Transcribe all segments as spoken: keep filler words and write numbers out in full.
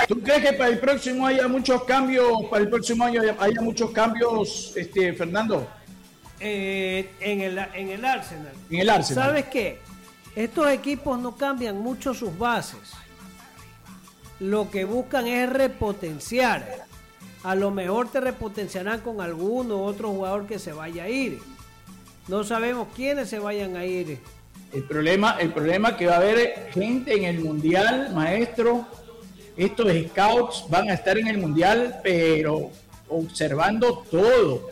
¿Tú crees que para el próximo haya muchos cambios, para el próximo año haya, haya muchos cambios, este, Fernando? Eh, en, el, en el Arsenal. En el Arsenal. ¿Sabes qué? Estos equipos no cambian mucho sus bases. Lo que buscan es repotenciar. A lo mejor te repotenciarán con alguno otro jugador que se vaya a ir. No sabemos quiénes se vayan a ir. El problema, el problema es que va a haber gente en el Mundial, maestro. Estos scouts van a estar en el Mundial, pero observando todo,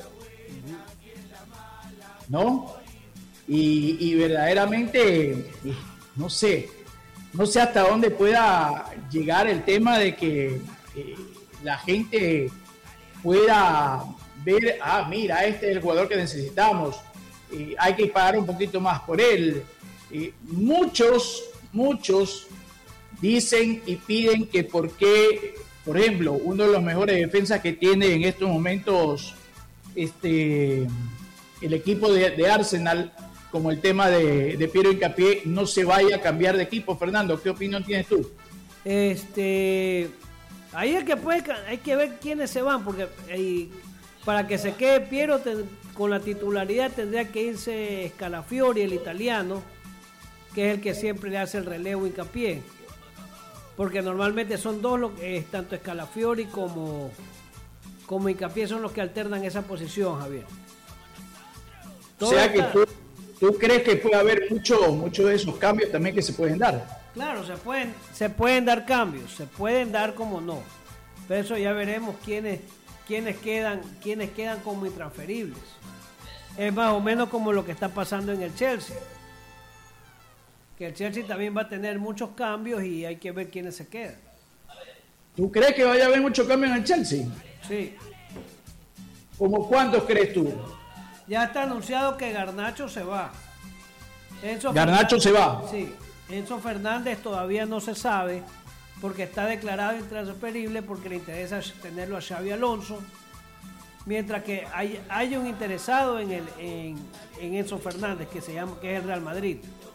¿no? Y, y verdaderamente, no sé, no sé hasta dónde pueda llegar el tema de que eh, la gente pueda ver, ah, mira, este es el jugador que necesitamos, eh, hay que pagar un poquito más por él. Eh, muchos, muchos dicen y piden que por qué, por ejemplo, uno de los mejores defensas que tiene en estos momentos este, el equipo de, de Arsenal, como el tema de, de Piero Hincapié, no se vaya a cambiar de equipo. Fernando, ¿qué opinión tienes tú? Este, ahí es que puede, hay que ver quiénes se van, porque eh, para que se quede Piero te, con la titularidad tendría que irse Scalafiori, el italiano, que es el que siempre le hace el relevo Hincapié, porque normalmente son dos, los, eh, tanto Scalafiori como, como Hincapié son los que alternan esa posición, Javier. Todo o sea está... que tú, tú crees que puede haber mucho, mucho de esos cambios también que se pueden dar. Claro, se pueden, se pueden dar cambios, se pueden dar como no. Pero eso ya veremos quiénes, quiénes quedan, quiénes quedan como intransferibles. Es más o menos como lo que está pasando en el Chelsea. Que el Chelsea también va a tener muchos cambios y hay que ver quiénes se quedan. ¿Tú crees que vaya a haber muchos cambios en el Chelsea? Sí. ¿Cómo cuántos crees tú? Ya está anunciado que Garnacho se va. Enzo Garnacho Fernández, se va. Sí. Enzo Fernández todavía no se sabe porque está declarado intransferible porque le interesa tenerlo a Xabi Alonso. Mientras que hay, hay un interesado en, el, en, en Enzo Fernández que se llama, que es el Real Madrid.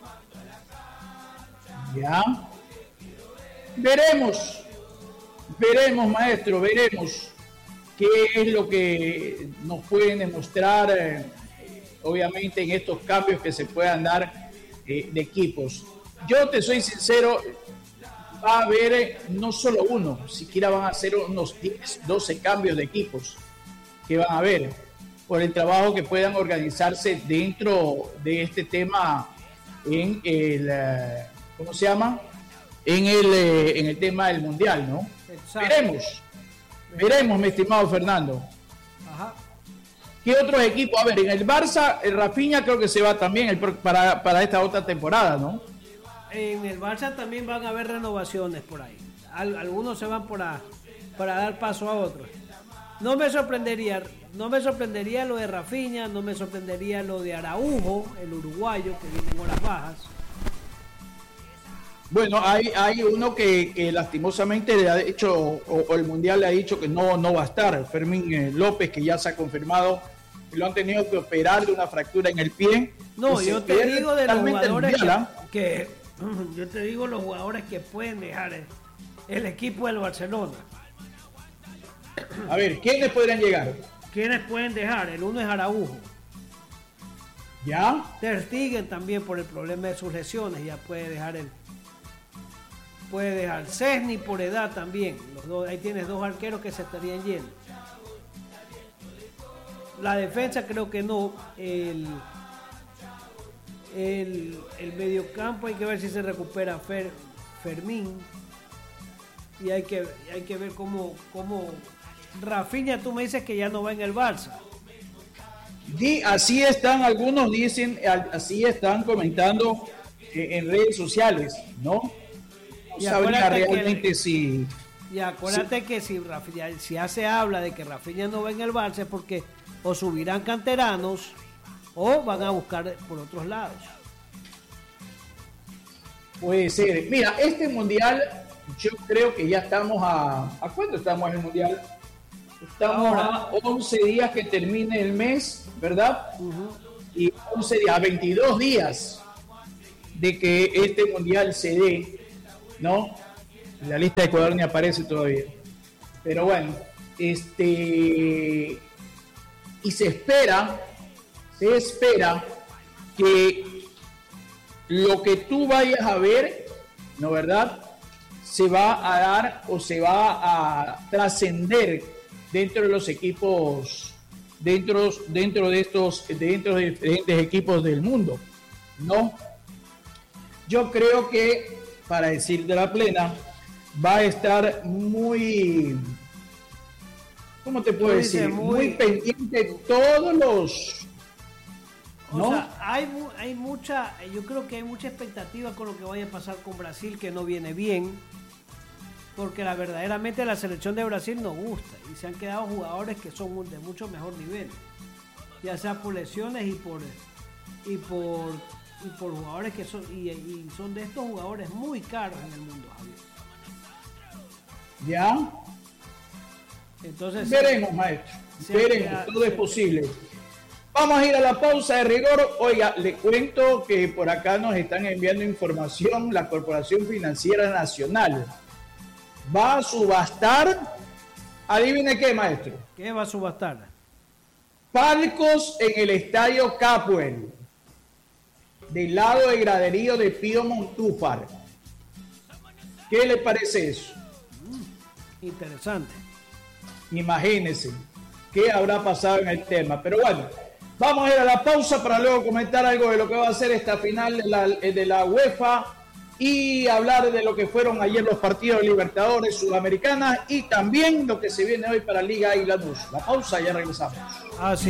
Ya. Veremos. Veremos, maestro, veremos qué es lo que nos pueden demostrar, eh, obviamente, en estos cambios que se puedan dar eh, de equipos. Yo te soy sincero, va a haber eh, no solo uno, siquiera van a ser unos diez, doce cambios de equipos que van a haber por el trabajo que puedan organizarse dentro de este tema en el, eh, ¿cómo se llama? En el, eh, en el tema del Mundial, ¿no? Exacto. Veremos, veremos, mi estimado Fernando. Ajá. ¿Qué otros equipos? A ver, en el Barça, el Rafinha creo que se va también el, para, para esta otra temporada, ¿no? En el Barça también van a haber renovaciones por ahí. Al, algunos se van por a, para dar paso a otros. No me sorprendería, no me sorprendería lo de Rafinha, no me sorprendería lo de Araujo, el uruguayo que viene en horas bajas. Bueno, hay, hay uno que, que lastimosamente le ha hecho, o, o el Mundial le ha dicho que no, no va a estar, Fermín eh, López, que ya se ha confirmado que lo han tenido que operar de una fractura en el pie. No, yo te digo de los jugadores mundial, que, que yo te digo los jugadores que pueden dejar el, el equipo del Barcelona. A ver, ¿quiénes podrían llegar? ¿Quiénes pueden dejar? El uno es Araujo. ¿Ya? Ter Stegen también por el problema de sus lesiones, ya puede dejar el puede dejar Szczęsny por edad también. Los dos, ahí tienes dos arqueros que se estarían yendo. La defensa creo que no. El, el, el mediocampo hay que ver si se recupera Fer, Fermín. Y hay que, hay que ver cómo, cómo Rafinha, tú me dices que ya no va en el Barça. Y así están, algunos dicen, así están comentando eh, en redes sociales, ¿no? No saben realmente que, si... Y acuérdate si, que si, Rafinha, si ya se habla de que Rafinha no va en el Barça es porque o subirán canteranos o van a buscar por otros lados. Puede ser. Mira, este mundial, yo creo que ya estamos a... ¿A cuánto estamos en el mundial? Estamos Ahora, a once días que termine el mes, ¿verdad? Uh-huh. Y once días, a veintidós días de que este mundial se dé, ¿no? En la lista de Ecuador ni aparece todavía. Pero bueno, este y se espera, se espera que lo que tú vayas a ver, ¿no verdad?, se va a dar o se va a trascender dentro de los equipos, dentro, dentro de estos, dentro de diferentes equipos del mundo, ¿no? Yo creo que, para decir de la plena, va a estar muy, ¿cómo te puedo decir? Muy, muy pendiente de todos los, ¿no? O sea, hay, hay mucha, yo creo que hay mucha expectativa con lo que vaya a pasar con Brasil, que no viene bien, porque la verdaderamente la selección de Brasil nos gusta y se han quedado jugadores que son de mucho mejor nivel, ya sea por lesiones y por y por y por jugadores que son y, y son de estos jugadores muy caros en el mundo, Javier. Ya. Entonces veremos, maestro. Veremos, queda, todo es posible. Vamos a ir a la pausa de rigor. Oiga, le cuento que por acá nos están enviando información. La Corporación Financiera Nacional va a subastar, adivine qué, maestro. ¿Qué va a subastar? Palcos en el Estadio Capuel, del lado de graderío de Pío Montúfar. ¿Qué le parece eso? Mm, interesante. Imagínense qué habrá pasado en el tema. Pero bueno, vamos a ir a la pausa para luego comentar algo de lo que va a ser esta final de la, de la UEFA y hablar de lo que fueron ayer los partidos de Libertadores Sudamericana y también lo que se viene hoy para Liga y Lanús. La pausa, ya regresamos. Ah, sí.